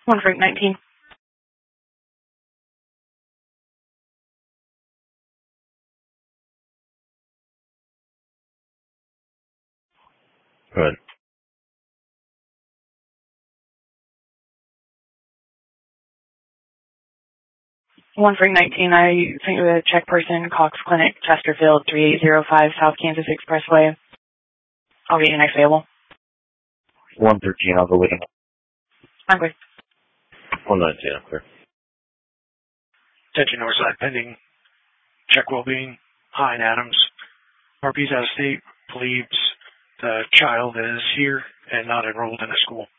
One Frank 19. Good. One Frank 19. I sent you a check person, Cox Clinic, Chesterfield, 3805 South Kansas Expressway. I'll get you next available. 113, I'll go with him. I'm good. 119, I'm clear. Attention Northside pending. Check well-being. Hi, Adams. RP's out of state. Believes the child is here and not enrolled in the school.